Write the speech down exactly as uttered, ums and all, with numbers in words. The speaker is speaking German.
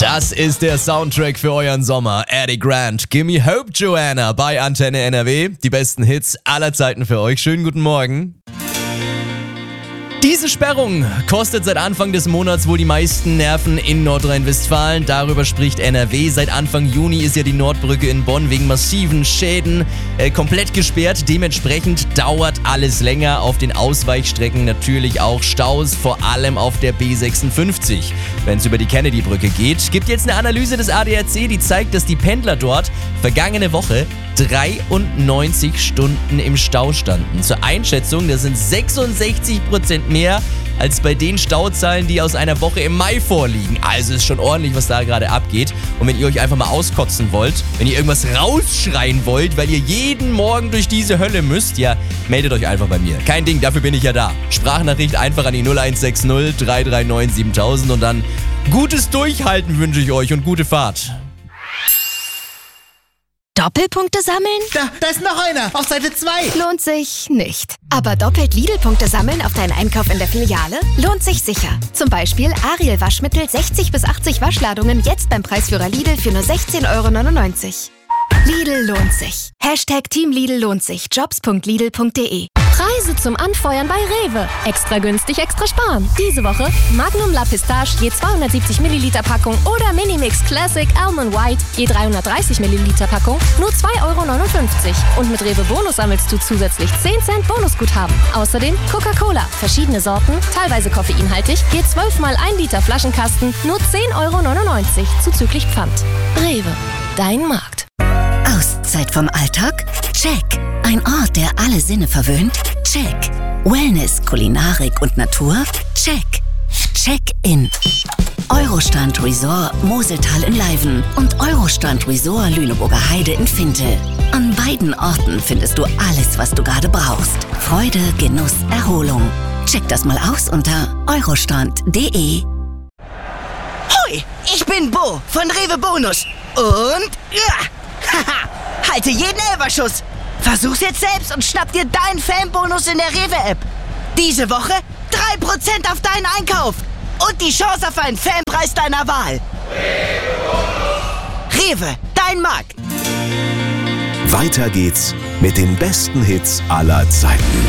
Das ist der Soundtrack für euren Sommer. Eddie Grant, Gimme Hope Joanna bei Antenne N R W. Die besten Hits aller Zeiten für euch. Schönen guten Morgen. Diese Sperrung kostet seit Anfang des Monats wohl die meisten Nerven in Nordrhein-Westfalen. Darüber spricht N R W. Seit Anfang Juni ist ja die Nordbrücke in Bonn wegen massiven Schäden äh, komplett gesperrt. Dementsprechend dauert alles länger. Auf den Ausweichstrecken natürlich auch Staus, vor allem auf der B sechsundfünfzig, wenn es über die Kennedy-Brücke geht. Gibt jetzt eine Analyse des A D A C, die zeigt, dass die Pendler dort vergangene Woche dreiundneunzig Stunden im Stau standen. Zur Einschätzung, das sind sechsundsechzig Prozent mehr als bei den Stauzahlen, die aus einer Woche im Mai vorliegen. Also ist schon ordentlich, was da gerade abgeht. Und wenn ihr euch einfach mal auskotzen wollt, wenn ihr irgendwas rausschreien wollt, weil ihr jeden Morgen durch diese Hölle müsst, ja, meldet euch einfach bei mir. Kein Ding, dafür bin ich ja da. Sprachnachricht einfach an die null eins sechs null drei drei neun siebentausend und dann gutes Durchhalten wünsche ich euch und gute Fahrt. Doppelpunkte sammeln? Da, da ist noch einer, auf Seite zwei. Lohnt sich nicht. Aber doppelt Lidl-Punkte sammeln auf deinen Einkauf in der Filiale? Lohnt sich sicher. Zum Beispiel Ariel Waschmittel sechzig bis achtzig Waschladungen jetzt beim Preisführer Lidl für nur sechzehn Euro neunundneunzig. Lidl lohnt sich. Hashtag Team Lidl lohnt sich. jobs punkt lidl punkt de. Preise zum Anfeuern bei Rewe. Extra günstig, extra sparen. Diese Woche Magnum La Pistache je zweihundertsiebzig Milliliter Packung oder Minimix Classic Almond White je dreihundertdreißig Milliliter Packung nur zwei Euro neunundfünfzig. Und mit Rewe Bonus sammelst du zusätzlich zehn Cent Bonusguthaben. Außerdem Coca-Cola, verschiedene Sorten, teilweise koffeinhaltig, je zwölf mal ein Liter Flaschenkasten nur zehn Euro neunundneunzig zuzüglich Pfand. Rewe, dein Markt. Auszeit vom Alltag? Check. Ein Ort, der alle Sinne verwöhnt? Check. Wellness, Kulinarik und Natur? Check. Check-in. Eurostrand Resort Moseltal in Leiven und Eurostrand Resort Lüneburger Heide in Fintel. An beiden Orten findest du alles, was du gerade brauchst. Freude, Genuss, Erholung. Check das mal aus unter eurostrand punkt de. Hoi, ich bin Bo von Rewe Bonus. Und ja, haha, halte jeden Elferschuss. Versuch's jetzt selbst und schnapp dir deinen Fanbonus in der Rewe-App. Diese Woche drei Prozent auf deinen Einkauf und die Chance auf einen Fanpreis deiner Wahl. Rewe, dein Markt. Weiter geht's mit den besten Hits aller Zeiten.